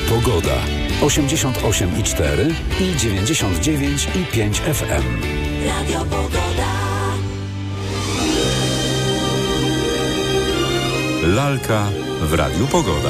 Pogoda. 88,4 i 99,5 FM. Radio Pogoda. Lalka w Radiu Pogoda.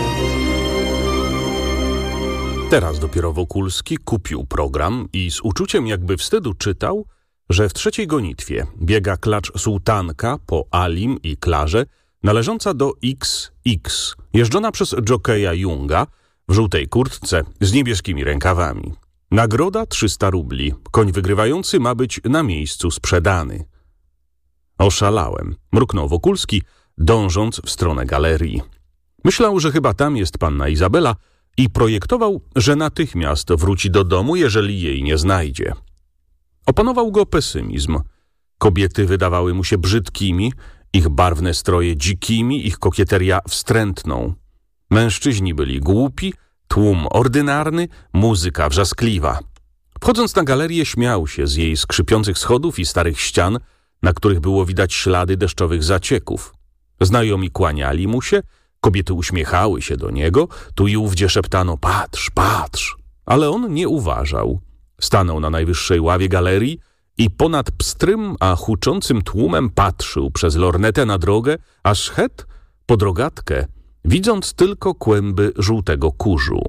Teraz dopiero Wokulski kupił program i z uczuciem jakby wstydu czytał, że w trzeciej gonitwie biega klacz Sułtanka po Alim i Klarze, należąca do XX, jeżdżona przez dżokeja Junga w żółtej kurtce z niebieskimi rękawami. Nagroda 300 rubli. Koń wygrywający ma być na miejscu sprzedany. Oszalałem, mruknął Wokulski, dążąc w stronę galerii. Myślał, że chyba tam jest panna Izabela i projektował, że natychmiast wróci do domu, jeżeli jej nie znajdzie. Opanował go pesymizm. Kobiety wydawały mu się brzydkimi, ich barwne stroje dzikimi, ich kokieteria wstrętną. Mężczyźni byli głupi, tłum ordynarny, muzyka wrzaskliwa. Wchodząc na galerię śmiał się z jej skrzypiących schodów i starych ścian, na których było widać ślady deszczowych zacieków. Znajomi kłaniali mu się, kobiety uśmiechały się do niego, tu i ówdzie szeptano patrz, patrz, ale on nie uważał. Stanął na najwyższej ławie galerii i ponad pstrym, a huczącym tłumem patrzył przez lornetę na drogę, aż szedł pod rogatkę, widząc tylko kłęby żółtego kurzu.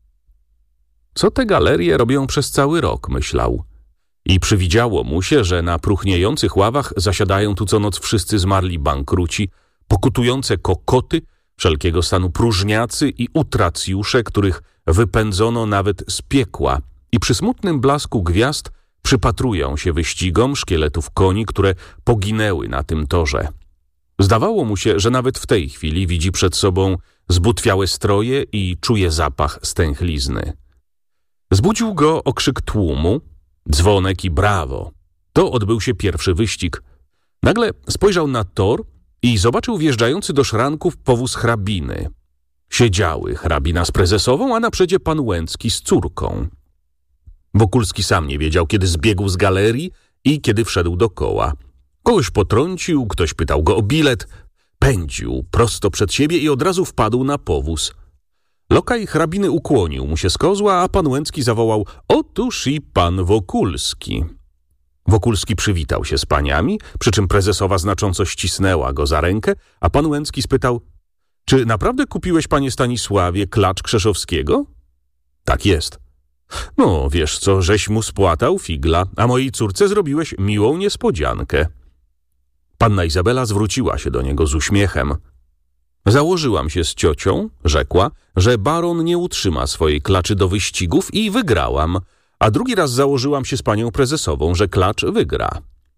Co te galerie robią przez cały rok, myślał. I przywidziało mu się, że na próchniejących ławach zasiadają tu co noc wszyscy zmarli bankruci, pokutujące kokoty, wszelkiego stanu próżniacy i utracjusze, których wypędzono nawet z piekła i przy smutnym blasku gwiazd przypatrują się wyścigom szkieletów koni, które poginęły na tym torze. Zdawało mu się, że nawet w tej chwili widzi przed sobą zbutwiałe stroje i czuje zapach stęchlizny. Zbudził go okrzyk tłumu, dzwonek i brawo. To odbył się pierwszy wyścig. Nagle spojrzał na tor i zobaczył wjeżdżający do szranków powóz hrabiny. Siedziały hrabina z prezesową, a na przedzie pan Łęcki z córką. Wokulski sam nie wiedział, kiedy zbiegł z galerii i kiedy wszedł do koła. Kogoś potrącił, ktoś pytał go o bilet. Pędził prosto przed siebie i od razu wpadł na powóz. Lokaj hrabiny ukłonił mu się z kozła, a pan Łęcki zawołał otóż i pan Wokulski. Wokulski przywitał się z paniami, przy czym prezesowa znacząco ścisnęła go za rękę, a pan Łęcki spytał czy naprawdę kupiłeś, panie Stanisławie, klacz Krzeszowskiego? Tak jest. No, wiesz co, żeś mu spłatał figla, a mojej córce zrobiłeś miłą niespodziankę. Panna Izabela zwróciła się do niego z uśmiechem. Założyłam się z ciocią, rzekła, że baron nie utrzyma swojej klaczy do wyścigów i wygrałam, a drugi raz założyłam się z panią prezesową, że klacz wygra.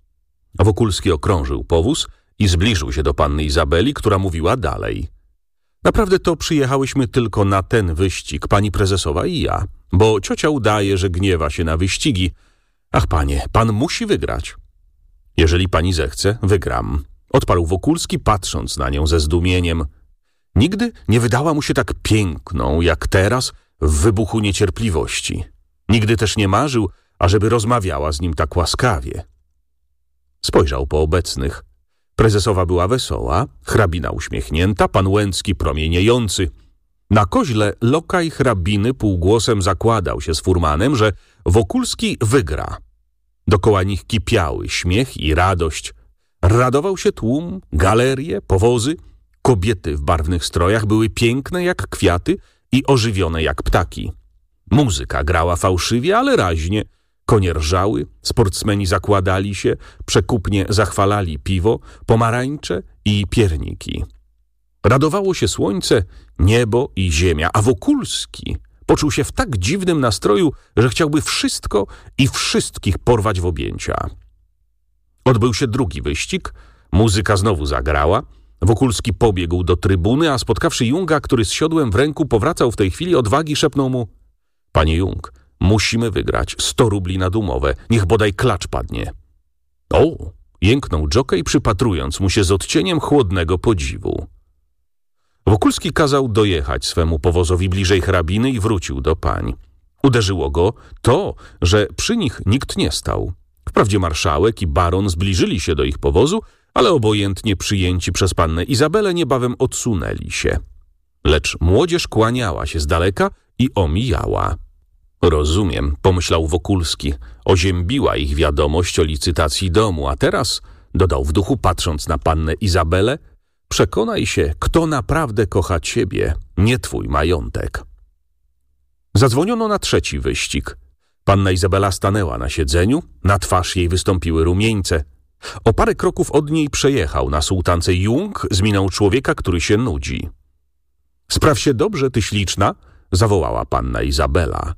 Wokulski okrążył powóz i zbliżył się do panny Izabeli, która mówiła dalej. Naprawdę to przyjechałyśmy tylko na ten wyścig, pani prezesowa i ja, bo ciocia udaje, że gniewa się na wyścigi. Ach, panie, pan musi wygrać. Jeżeli pani zechce, wygram, odparł Wokulski, patrząc na nią ze zdumieniem. Nigdy nie wydała mu się tak piękną, jak teraz, w wybuchu niecierpliwości. Nigdy też nie marzył, ażeby rozmawiała z nim tak łaskawie. Spojrzał po obecnych. Prezesowa była wesoła, hrabina uśmiechnięta, pan Łęcki promieniejący. Na koźle lokaj hrabiny półgłosem zakładał się z furmanem, że Wokulski wygra. Dokoła nich kipiały śmiech i radość. Radował się tłum, galerie, powozy. Kobiety w barwnych strojach były piękne jak kwiaty i ożywione jak ptaki. Muzyka grała fałszywie, ale raźnie. Konie rżały, sportsmeni zakładali się, przekupnie zachwalali piwo, pomarańcze i pierniki. Radowało się słońce, niebo i ziemia, a Wokulski poczuł się w tak dziwnym nastroju, że chciałby wszystko i wszystkich porwać w objęcia. Odbył się drugi wyścig, muzyka znowu zagrała, Wokulski pobiegł do trybuny, a spotkawszy Junga, który z siodłem w ręku powracał w tej chwili odwagi, szepnął mu: panie Jung, musimy wygrać 100 rubli na umowę, niech bodaj klacz padnie. O! Jęknął dżokej, przypatrując mu się z odcieniem chłodnego podziwu. Wokulski kazał dojechać swemu powozowi bliżej hrabiny i wrócił do pań. Uderzyło go to, że przy nich nikt nie stał. Wprawdzie marszałek i baron zbliżyli się do ich powozu, ale obojętnie przyjęci przez pannę Izabelę niebawem odsunęli się. lecz młodzież kłaniała się z daleka i omijała. Rozumiem, pomyślał Wokulski, oziębiła ich wiadomość o licytacji domu, a teraz, dodał w duchu patrząc na pannę Izabelę, przekonaj się, kto naprawdę kocha ciebie, nie twój majątek. Zadzwoniono na trzeci wyścig. Panna Izabela stanęła na siedzeniu, na twarz jej wystąpiły rumieńce. O parę kroków od niej przejechał na sułtance Jung z miną człowieka, który się nudzi. Spraw się dobrze, ty śliczna, zawołała panna Izabela.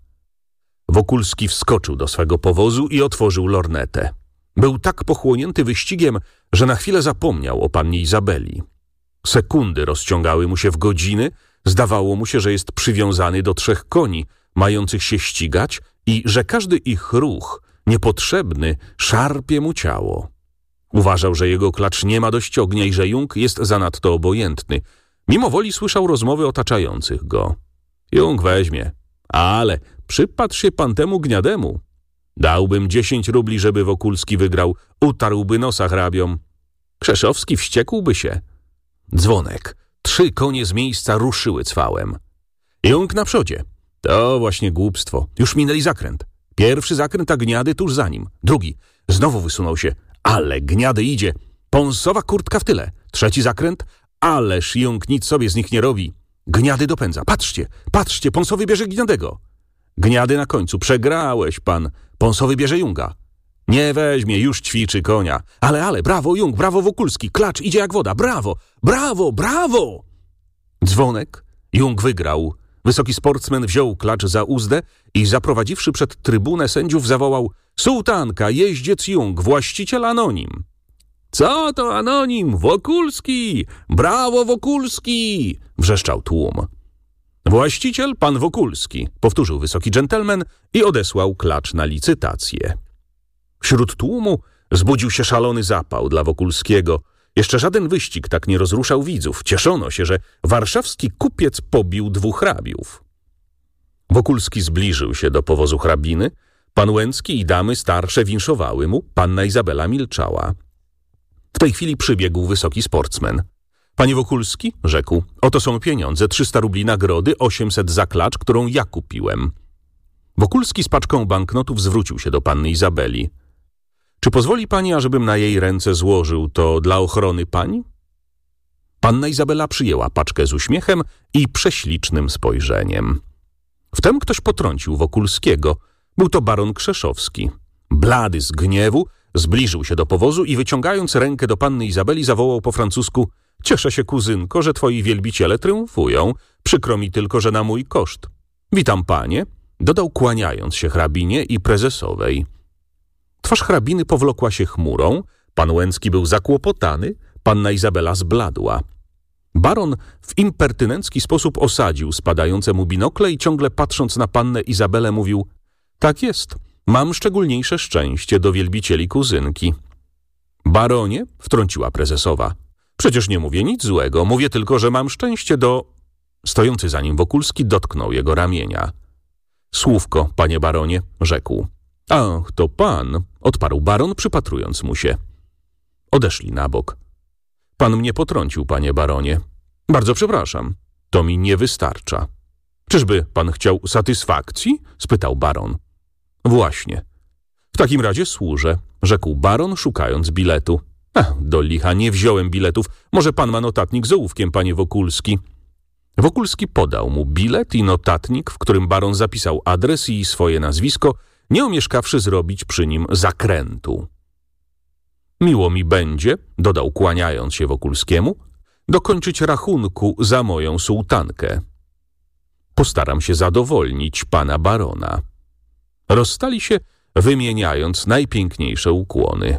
Wokulski wskoczył do swego powozu i otworzył lornetę. Był tak pochłonięty wyścigiem, że na chwilę zapomniał o pannie Izabeli. Sekundy rozciągały mu się w godziny, zdawało mu się, że jest przywiązany do 3 koni, mających się ścigać i że każdy ich ruch, niepotrzebny, szarpie mu ciało. Uważał, że jego klacz nie ma dość ognia i że Jung jest zanadto obojętny. Mimo woli słyszał rozmowy otaczających go. Jung weźmie, ale przypatrz się pan temu gniademu. Dałbym 10 rubli, żeby Wokulski wygrał, utarłby nosa hrabiom. Krzeszowski wściekłby się. Dzwonek. 3 konie z miejsca ruszyły cwałem. Jung na przodzie. To właśnie głupstwo. Już minęli zakręt. Pierwszy zakręt, a gniady tuż za nim. Drugi. Znowu wysunął się. Ale gniady idzie. Pąsowa kurtka w tyle. Trzeci zakręt. Ależ Jung nic sobie z nich nie robi. Gniady dopędza. Patrzcie, patrzcie, Pąsowy bierze Gniadego. Gniady na końcu. Przegrałeś pan. Pąsowy bierze Junga. Nie weźmie, już ćwiczy konia. Ale, brawo Jung, brawo Wokulski. Klacz idzie jak woda. Brawo, brawo, brawo! Dzwonek. Jung wygrał. Wysoki sportsmen wziął klacz za uzdę i zaprowadziwszy przed trybunę sędziów zawołał: sułtanka, jeździec Jung, właściciel anonim. Co to anonim? Wokulski! Brawo Wokulski! Wrzeszczał tłum. Właściciel pan Wokulski, powtórzył wysoki dżentelmen i odesłał klacz na licytację. Wśród tłumu zbudził się szalony zapał dla Wokulskiego. Jeszcze żaden wyścig tak nie rozruszał widzów. Cieszono się, że warszawski kupiec pobił 2 hrabiów. Wokulski zbliżył się do powozu hrabiny. Pan Łęcki i damy starsze winszowały mu. Panna Izabela milczała. W tej chwili przybiegł wysoki sportsmen. Panie Wokulski, rzekł, oto są pieniądze, 300 rubli nagrody, 800 za klacz, którą ja kupiłem. Wokulski z paczką banknotów zwrócił się do panny Izabeli. Czy pozwoli pani, ażebym na jej ręce złożył to dla ochrony pani? Panna Izabela przyjęła paczkę z uśmiechem i prześlicznym spojrzeniem. Wtem ktoś potrącił Wokulskiego. Był to baron Krzeszowski. Blady z gniewu zbliżył się do powozu i wyciągając rękę do panny Izabeli zawołał po francusku: cieszę się, kuzynko, że twoi wielbiciele triumfują. Przykro mi tylko, że na mój koszt. Witam panie, dodał kłaniając się hrabinie i prezesowej. Twarz hrabiny powlokła się chmurą, pan Łęcki był zakłopotany, panna Izabela zbladła. Baron w impertynencki sposób osadził spadające mu binokle i ciągle patrząc na pannę Izabelę mówił: tak jest, mam szczególniejsze szczęście do wielbicieli kuzynki. Baronie, wtrąciła prezesowa, przecież nie mówię nic złego, mówię tylko, że mam szczęście do... Stojący za nim Wokulski dotknął jego ramienia. Słówko, panie baronie, rzekł. Ach, to pan, odparł baron, przypatrując mu się. Odeszli na bok. Pan mnie potrącił, panie baronie. Bardzo przepraszam, to mi nie wystarcza. Czyżby pan chciał satysfakcji? Spytał baron. Właśnie. W takim razie służę, rzekł baron, szukając biletu. Do licha, nie wziąłem biletów. Może pan ma notatnik z ołówkiem, panie Wokulski? Wokulski podał mu bilet i notatnik, w którym baron zapisał adres i swoje nazwisko, nie omieszkawszy zrobić przy nim zakrętu. Miło mi będzie, dodał kłaniając się Wokulskiemu, dokończyć rachunku za moją sułtankę. Postaram się zadowolnić pana barona. Rozstali się, wymieniając najpiękniejsze ukłony.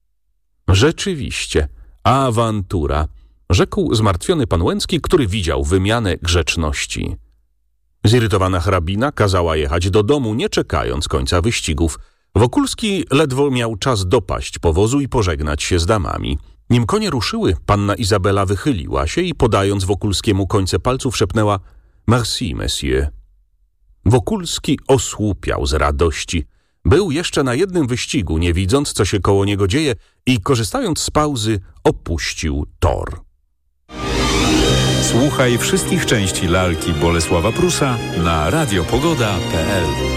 Rzeczywiście, awantura, rzekł zmartwiony pan Łęcki, który widział wymianę grzeczności. Zirytowana hrabina kazała jechać do domu, nie czekając końca wyścigów. Wokulski ledwo miał czas dopaść powozu i pożegnać się z damami. Nim konie ruszyły, panna Izabela wychyliła się i podając Wokulskiemu końce palców szepnęła: merci, monsieur. Wokulski osłupiał z radości. Był jeszcze na jednym wyścigu, nie widząc, co się koło niego dzieje i korzystając z pauzy, opuścił tor. Słuchaj wszystkich części lalki Bolesława Prusa na radiopogoda.pl.